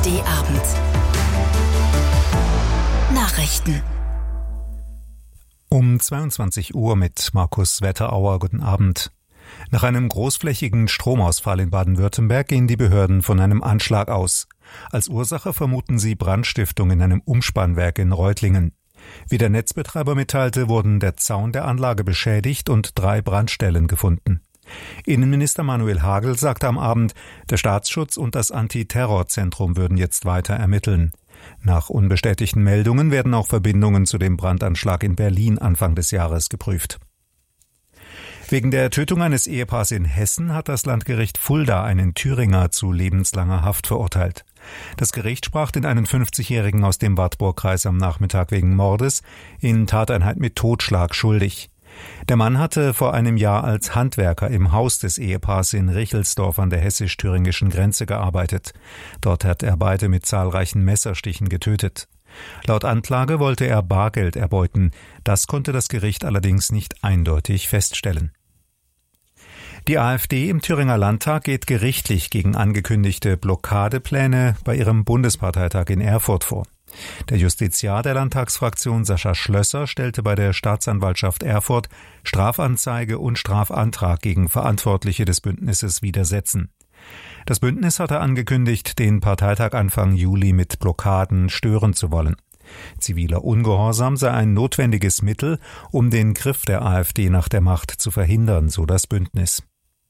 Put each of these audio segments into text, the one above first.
ARD-Abend. Nachrichten. Um 22 Uhr mit Markus Wetterauer. Guten Abend. Nach einem großflächigen Stromausfall in Baden-Württemberg gehen die Behörden von einem Anschlag aus. Als Ursache vermuten sie Brandstiftung in einem Umspannwerk in Reutlingen. Wie der Netzbetreiber mitteilte, wurden der Zaun der Anlage beschädigt und 3 Brandstellen gefunden. Innenminister Manuel Hagel sagte am Abend, der Staatsschutz und das Antiterrorzentrum würden jetzt weiter ermitteln. Nach unbestätigten Meldungen werden auch Verbindungen zu dem Brandanschlag in Berlin Anfang des Jahres geprüft. Wegen der Tötung eines Ehepaars in Hessen hat das Landgericht Fulda einen Thüringer zu lebenslanger Haft verurteilt. Das Gericht sprach den 51-Jährigen aus dem Wartburgkreis am Nachmittag wegen Mordes in Tateinheit mit Totschlag schuldig. Der Mann hatte vor einem Jahr als Handwerker im Haus des Ehepaars in Richelsdorf an der hessisch-thüringischen Grenze gearbeitet. Dort hat er beide mit zahlreichen Messerstichen getötet. Laut Anklage wollte er Bargeld erbeuten. Das konnte das Gericht allerdings nicht eindeutig feststellen. Die AfD im Thüringer Landtag geht gerichtlich gegen angekündigte Blockadepläne bei ihrem Bundesparteitag in Erfurt vor. Der Justiziar der Landtagsfraktion Sascha Schlösser stellte bei der Staatsanwaltschaft Erfurt Strafanzeige und Strafantrag gegen Verantwortliche des Bündnisses widersetzen. Das Bündnis hatte angekündigt, den Parteitag Anfang Juli mit Blockaden stören zu wollen. Ziviler Ungehorsam sei ein notwendiges Mittel, um den Griff der AfD nach der Macht zu verhindern, so das Bündnis.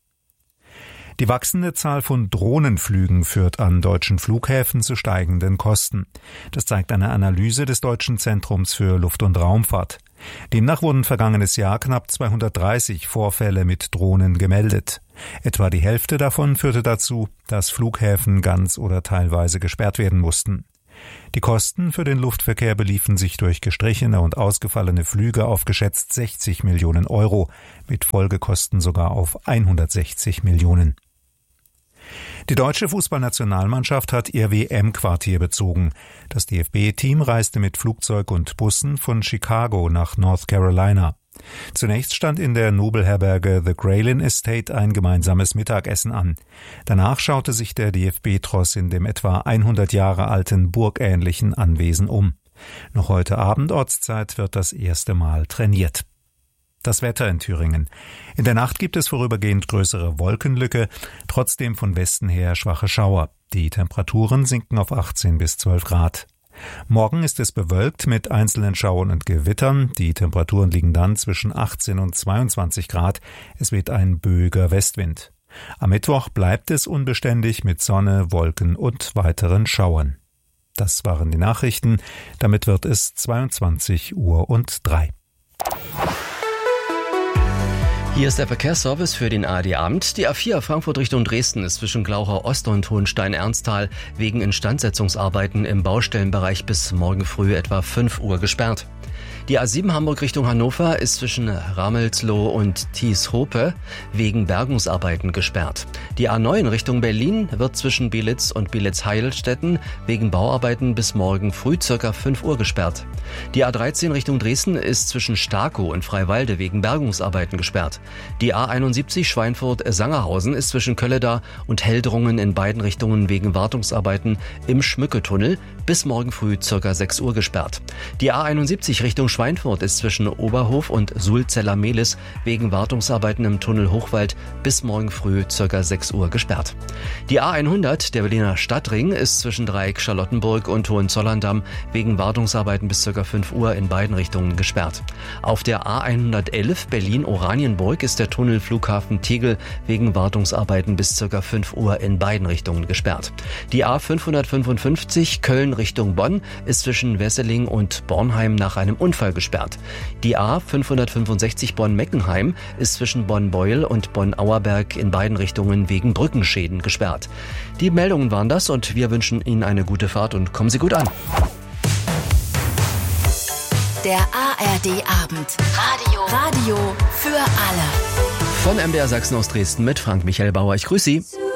Die wachsende Zahl von Drohnenflügen führt an deutschen Flughäfen zu steigenden Kosten. Das zeigt eine Analyse des Deutschen Zentrums für Luft- und Raumfahrt. Demnach wurden vergangenes Jahr knapp 230 Vorfälle mit Drohnen gemeldet. Etwa die Hälfte davon führte dazu, dass Flughäfen ganz oder teilweise gesperrt werden mussten. Die Kosten für den Luftverkehr beliefen sich durch gestrichene und ausgefallene Flüge auf geschätzt 60 Millionen Euro, mit Folgekosten sogar auf 160 Millionen. Die deutsche Fußballnationalmannschaft hat ihr WM-Quartier bezogen. Das DFB-Team reiste mit Flugzeug und Bussen von Chicago nach North Carolina. Zunächst stand in der Nobelherberge The Graylin Estate ein gemeinsames Mittagessen an. Danach schaute sich der DFB-Tross in dem etwa 100 Jahre alten burgähnlichen Anwesen um. Noch heute Abend Ortszeit wird das erste Mal trainiert. Das Wetter in Thüringen. In der Nacht gibt es vorübergehend größere Wolkenlücke, trotzdem von Westen her schwache Schauer. Die Temperaturen sinken auf 18 bis 12 Grad. Morgen ist es bewölkt mit einzelnen Schauern und Gewittern. Die Temperaturen liegen dann zwischen 18 und 22 Grad. Es weht ein böiger Westwind. Am Mittwoch bleibt es unbeständig mit Sonne, Wolken und weiteren Schauern. Das waren die Nachrichten. Damit wird es 22:03 Uhr. Hier ist der Verkehrsservice für den ARD-Abend. Die A4 Frankfurt Richtung Dresden ist zwischen Glauchau Ost und Hohenstein-Ernsthal wegen Instandsetzungsarbeiten im Baustellenbereich bis morgen früh etwa 5 Uhr gesperrt. Die A7 Hamburg Richtung Hannover ist zwischen Ramelsloh und Thies-Hope wegen Bergungsarbeiten gesperrt. Die A9 Richtung Berlin wird zwischen Belitz und Belitz-Heilstätten wegen Bauarbeiten bis morgen früh ca. 5 Uhr gesperrt. Die A13 Richtung Dresden ist zwischen Starkow und Freiwalde wegen Bergungsarbeiten gesperrt. Die A71 Schweinfurt-Sangerhausen ist zwischen Kölleda und Heldrungen in beiden Richtungen wegen Wartungsarbeiten im Schmücketunnel bis morgen früh ca. 6 Uhr gesperrt. Die A71 Richtung Schweinfurt ist zwischen Oberhof und Sulzeller-Mehlis wegen Wartungsarbeiten im Tunnel Hochwald bis morgen früh ca. 6 Uhr gesperrt. Die A100, der Berliner Stadtring, ist zwischen Dreieck Charlottenburg und Hohenzollern-Damm wegen Wartungsarbeiten bis ca. 5 Uhr in beiden Richtungen gesperrt. Auf der A111 Berlin-Oranienburg ist der Tunnel Flughafen Tegel wegen Wartungsarbeiten bis ca. 5 Uhr in beiden Richtungen gesperrt. Die A555 Köln Richtung Bonn ist zwischen Wesseling und Bornheim nach einem Unfall gesperrt. Die A565 Bonn-Meckenheim ist zwischen Bonn-Beuel und Bonn-Auerberg in beiden Richtungen wegen Brückenschäden gesperrt. Die Meldungen waren das und wir wünschen Ihnen eine gute Fahrt und kommen Sie gut an. Der ARD-Abend. Radio für alle. Von MDR Sachsen aus Dresden mit Frank Michael Bauer. Ich grüße Sie.